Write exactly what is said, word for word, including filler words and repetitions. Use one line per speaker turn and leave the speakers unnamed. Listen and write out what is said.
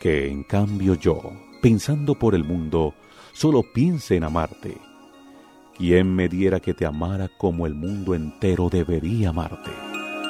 Que en cambio yo, pensando por el mundo, solo piense en amarte. ¿Quién me diera que te amara como el mundo entero debería amarte?